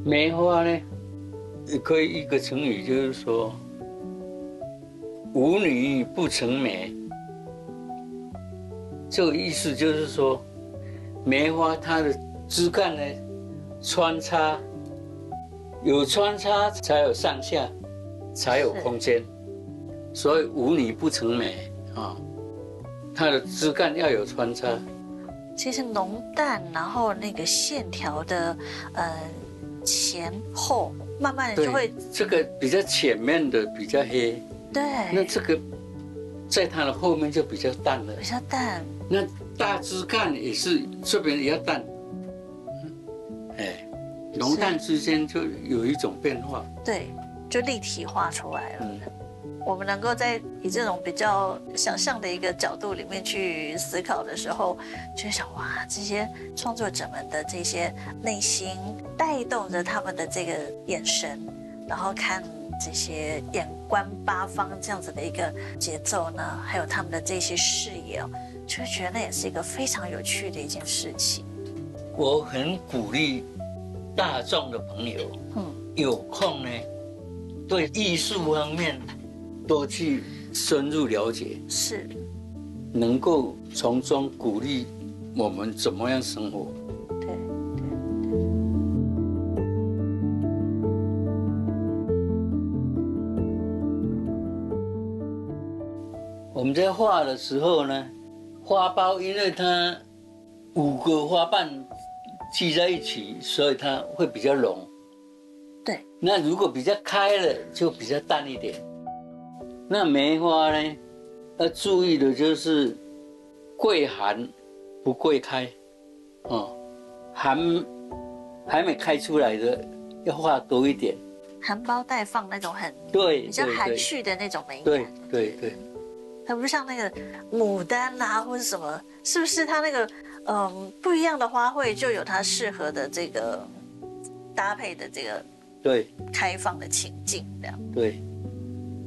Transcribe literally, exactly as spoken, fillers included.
梅花呢，也可以一个成语就是说“无女不成梅”。这个意思就是说，梅花它的枝干呢穿插，有穿插才有上下，才有空间，所以无女不成梅啊。它的枝干要有穿插。 其实浓淡，然后那个线条的呃前后，慢慢的就会这个比较前面的比较黑， 对， 那这个在它的后面就比较淡了， 比较淡。 那大枝干也是这边也要淡，哎，浓淡之间就有一种变化， 对，就立体化出来了。 嗯， 我们能够在以这种比较想象的一个角度里面去思考的时候，就会想哇，这些创作者们的这些内心带动着他们的这个眼神，然后看这些眼观八方这样子的一个节奏呢，还有他们的这些视野哦，就会觉得那也是一个非常有趣的一件事情。 我很鼓励大众的朋友，嗯，有空呢，对艺术方面多去深入了解， 是， 能够从中鼓励我们怎么样生活。 对对我们在画的时候呢，花苞因为它五个花瓣聚在一起，所以它会比较浓。 对， 那如果比较开了，就比较淡一点。那梅花呢，要注意的就是桂寒不桂开，哦，寒还没开出来的要画多一点， 含苞待放那种很对， 比较含蓄的那种美感。 对对对。 它不像那个牡丹啊，或者什么，是不是它那个嗯不一样的花卉就有它适合的这个搭配的这个对开放的情境这样？ 对。